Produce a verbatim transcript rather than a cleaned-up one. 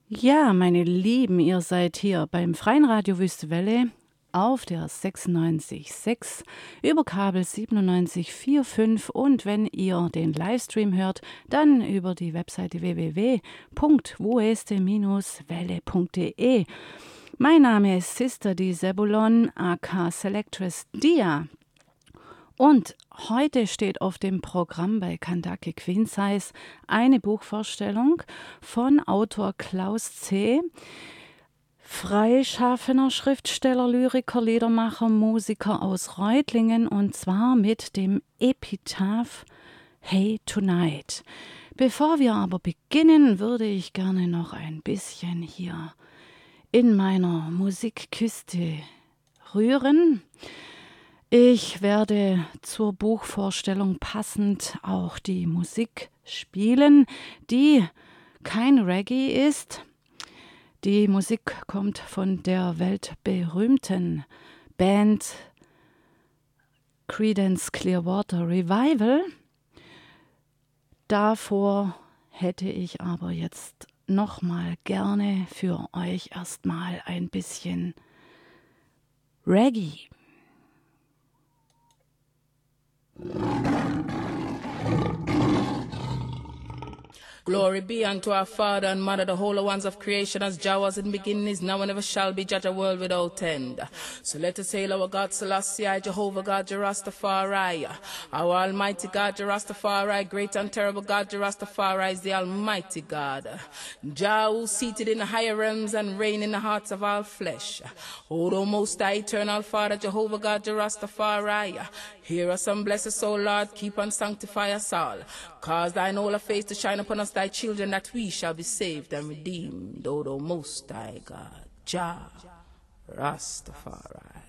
Ja, meine Lieben, ihr seid hier beim Freien Radio Wüstewelle auf der sechsundneunzig Komma sechs, über Kabel siebenundneunzig Komma fünfundvierzig und wenn ihr den Livestream hört, dann über die Webseite w w w punkt wueste welle punkt de. Mein Name ist Sister Di Sebulon, aka Selectress Dia. Und heute steht auf dem Programm bei Kandake Queen Size eine Buchvorstellung von Autor Klaus C., freischaffener Schriftsteller, Lyriker, Liedermacher, Musiker aus Reutlingen, und zwar mit dem Epitaph Hey Tonight. Bevor wir aber beginnen, würde ich gerne noch ein bisschen hier in meiner Musikkiste rühren. Ich werde zur Buchvorstellung passend auch die Musik spielen, die kein Reggae ist. Die Musik kommt von der weltberühmten Band Creedence Clearwater Revival. Davor hätte ich aber jetzt nochmal gerne für euch erstmal ein bisschen Reggae. Glory be unto our Father and Mother, the holy ones of creation, as Jah was in the beginning, is now and ever shall be, judge a world without end. So let us hail our God Selassie, Jehovah God, Jarastafari. Our Almighty God, Jarastafari, great and terrible God, Jarastafari is the Almighty God. Jah, who seated in the higher realms and reign in the hearts of all flesh. O thou most high, eternal Father, Jehovah God, Jarastafari. Hear us and bless us, O Lord, keep and sanctify us all. Cause thine holy face to shine upon us, thy children, that we shall be saved and redeemed, O thou most high God, Jah Rastafari.